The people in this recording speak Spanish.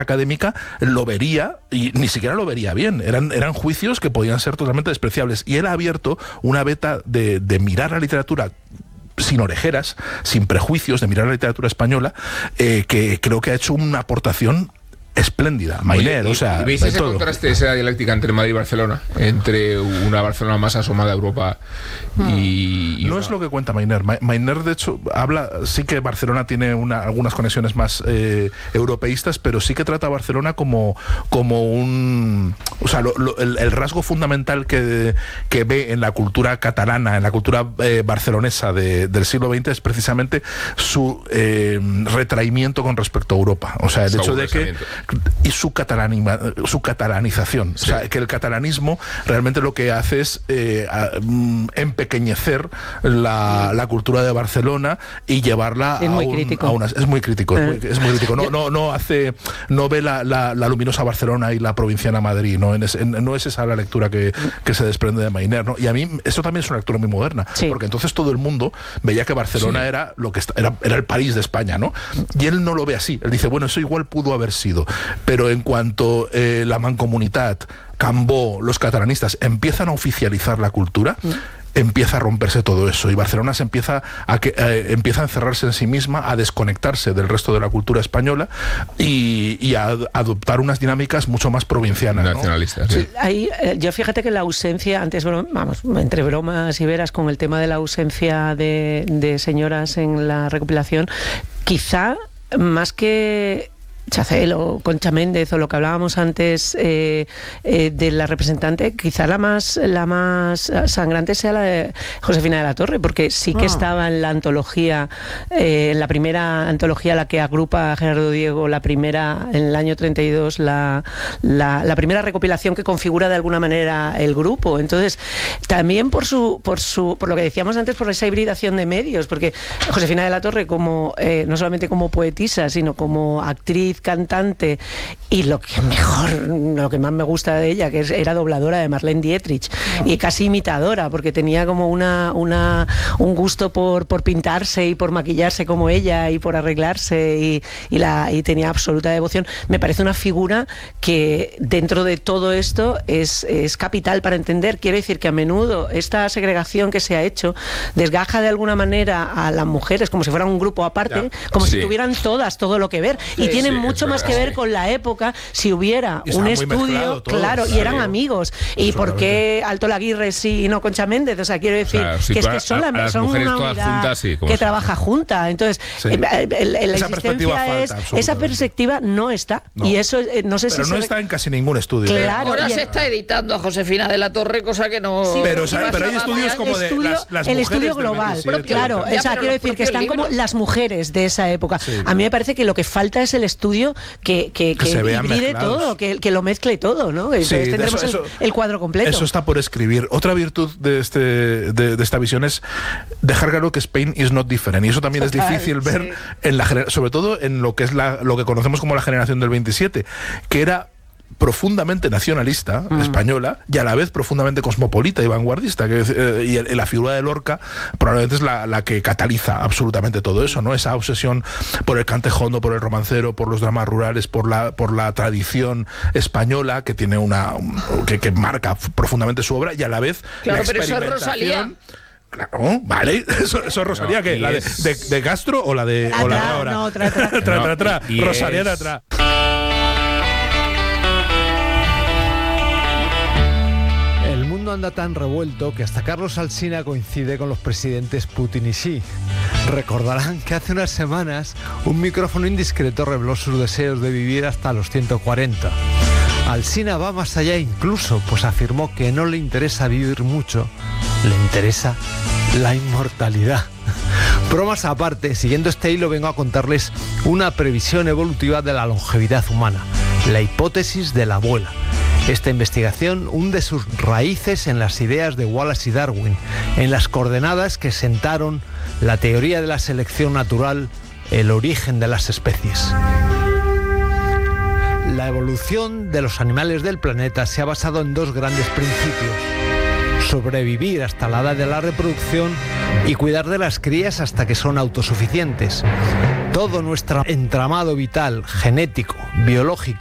académica lo vería, y ni siquiera lo vería bien. Eran juicios que podían ser totalmente despreciables. Y él ha abierto una beta de mirar la literatura sin orejeras, sin prejuicios, de mirar la literatura española, que creo que ha hecho una aportación espléndida. Mainer, o sea, ¿veis ese contraste, esa dialéctica entre Madrid y Barcelona? Entre una Barcelona más asomada a Europa y no es lo que cuenta Mainer. Mainer, de hecho, sí que Barcelona tiene algunas conexiones más europeístas, pero sí que trata a Barcelona como un... O sea, el rasgo fundamental que ve en la cultura catalana, en la cultura barcelonesa del siglo XX, es precisamente su retraimiento con respecto a Europa. O sea, el hecho de que... y su catalanización. Sí. O sea, que el catalanismo realmente lo que hace es empequeñecer la cultura de Barcelona y llevarla es muy crítico. Es muy crítico. No ve la luminosa Barcelona y la provinciana Madrid. No es esa la lectura que se desprende de Mainer, ¿no? Y a mí eso también es una lectura muy moderna, sí, porque entonces todo el mundo veía que Barcelona era lo que era el París de España, ¿no? Y él no lo ve así. Él dice, bueno, eso igual pudo haber sido. Pero en cuanto la Mancomunitat, Cambó, los catalanistas empiezan a oficializar la cultura, empieza a romperse todo eso, y Barcelona se empieza a encerrarse en sí misma, a desconectarse del resto de la cultura española y a adoptar unas dinámicas mucho más provincianas, nacionalistas, ¿no? Sí. Ahí, yo fíjate que la ausencia, antes, entre bromas y veras, con el tema de la ausencia de señoras en la recopilación, quizá más que Chacel o Concha Méndez o lo que hablábamos antes de la representante, quizá la más sangrante sea la de Josefina de la Torre, porque sí que estaba en la antología, en la primera antología, la que agrupa a Gerardo Diego, la primera en el año 32, la primera recopilación que configura de alguna manera el grupo. Entonces, también por lo que decíamos antes, por esa hibridación de medios, porque Josefina de la Torre, como no solamente como poetisa, sino como actriz, cantante, y lo que más me gusta de ella, que era dobladora de Marlene Dietrich, y casi imitadora, porque tenía como un gusto por pintarse y por maquillarse como ella y por arreglarse, y tenía absoluta devoción. Me parece una figura que dentro de todo esto es capital para entender. Quiero decir que a menudo esta segregación que se ha hecho desgaja de alguna manera a las mujeres como si fueran un grupo aparte, como si tuvieran todas todo lo que ver, y tienen mucho más que ver con la época. Si hubiera un estudio, claro, y eran amigos, y por qué Alto Laguirre sí y no Concha Méndez, o sea, quiero decir que son una unidad que trabaja junta. Entonces, la existencia esa perspectiva no está, y eso no sé pero si no está en casi ningún estudio. Claro, ahora se está editando a Josefina de la Torre, cosa que no... Sí, pero hay estudios como de las el mujeres estudio global, claro, o sea, quiero decir que están como las mujeres de esa época. A mí me parece que lo que falta es el estudio que hibride todo, que lo mezcle todo, ¿no? Entonces tendremos el cuadro completo. Eso está por escribir. Otra virtud de esta visión es dejar claro que Spain is not different, y eso también es difícil ver sobre todo en lo que es lo que conocemos como la generación del 27, que era profundamente nacionalista española y a la vez profundamente cosmopolita y vanguardista, y la figura de Lorca probablemente es la que cataliza absolutamente todo eso, ¿no? Esa obsesión por el cantejondo, por el romancero, por los dramas rurales, por la tradición española que tiene que marca profundamente su obra, y a la vez la experimentación. Pero eso es Rosalía. Claro, vale, eso es Rosalía, ¿qué? ¿La de Castro o la de ahora? No, tra. Rosalía de atrás. El mundo anda tan revuelto que hasta Carlos Alsina coincide con los presidentes Putin y Xi. Recordarán que hace unas semanas un micrófono indiscreto reveló sus deseos de vivir hasta los 140. Alsina va más allá incluso, pues afirmó que no le interesa vivir mucho, le interesa la inmortalidad. Bromas aparte, siguiendo este hilo vengo a contarles una previsión evolutiva de la longevidad humana, la hipótesis de la abuela. Esta investigación hunde sus raíces en las ideas de Wallace y Darwin, en las coordenadas que sentaron la teoría de la selección natural, el origen de las especies. La evolución de los animales del planeta se ha basado en dos grandes principios: sobrevivir hasta la edad de la reproducción y cuidar de las crías hasta que son autosuficientes. Todo nuestro entramado vital, genético, biológico